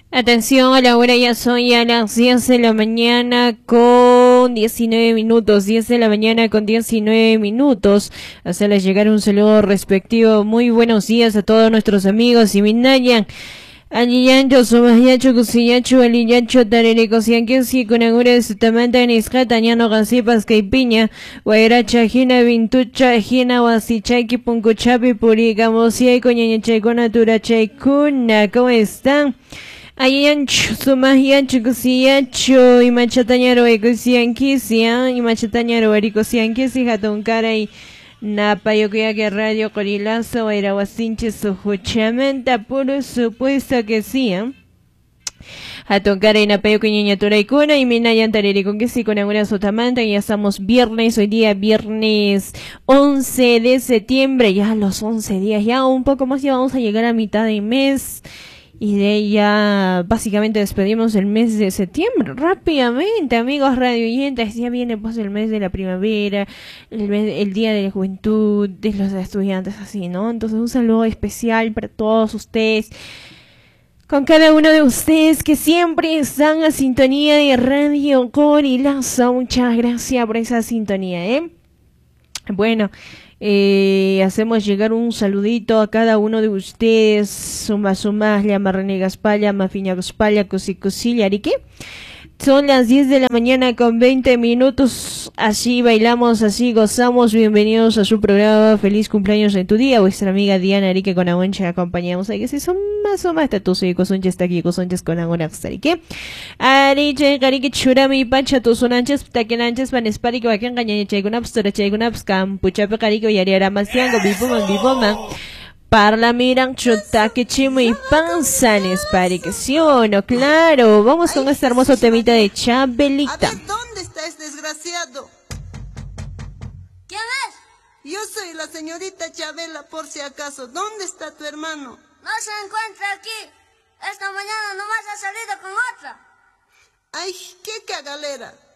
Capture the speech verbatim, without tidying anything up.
Atención, a la hora ya son ya las diez de la mañana con diecinueve minutos, diez de la mañana con diecinueve minutos. Hacerles llegar un saludo respectivo. Muy buenos días a todos nuestros amigos y Minayan. Aliyancho, Sumayacho, Cusillacho, Aliyacho, Tarerico, Sianquesi, Conagura de Sutamanta, Niscata, Ñano, Gacipas, Caipiña, Guairacha, Jina, Vintucha, Jina, Huasichaki, Puncuchapi, Purica, Mosiay, Coñañachaicona, Turachaicuna, ¿cómo están? Aliyancho, Sumayacho, Cusillacho, y Machatañaro, Ecosianquisi, y Machatañaro, Ericosianquisi, Jatoncara y Napa, yo creo que Radio Corilazo, era Guasinche, Sujuchamenta, por supuesto que sí, ¿eh? A tocar en Apayo Cuñañatura y Cuna y Minayan Tareri con que sí, con Agura Sotamanta, ya estamos viernes, hoy día viernes once de septiembre, ya los once días, ya un poco más, ya vamos a llegar a mitad de mes. Y de ella básicamente despedimos el mes de septiembre rápidamente, amigos radio oyentes. Ya viene pues el mes de la primavera, el, mes, el día de la juventud, de los estudiantes, así, ¿no? Entonces un saludo especial para todos ustedes, con cada uno de ustedes que siempre están a sintonía de Radio Corilazo. Muchas gracias por esa sintonía, ¿eh? Bueno, Eh, hacemos llegar un saludito a cada uno de ustedes. Suma suma, llama René Gaspalla, Mafiña Gaspalla, Cosicosilla, Arique. Son las diez de la mañana con veinte minutos. Así bailamos, así gozamos. Bienvenidos a su programa. Feliz cumpleaños en tu día. Vuestra amiga Diana Arique con Aguancha acompañamos. Hay que si son más o más estatuso y cosonches está aquí, cosonches con Aguanax Arique. Ariche, Arique, Churami, Pacha, Tuzunanches, Taquenanches, Panespari, que vayan gañañeche, con Abstora, con Abscam, Puchape, Carico, y Ariara Masiango, Bipoma, Bipoma. Parla miran chutaque chimo y panzanes, pare que sí o no, claro. Vamos con este hermoso temita de Chabelita. A ver, ¿dónde está este desgraciado? ¿Quién es? Yo soy la señorita Chabela, por si acaso. ¿Dónde está tu hermano? No se encuentra aquí. Esta mañana nomás ha salido con otra. Ay, qué cagalera.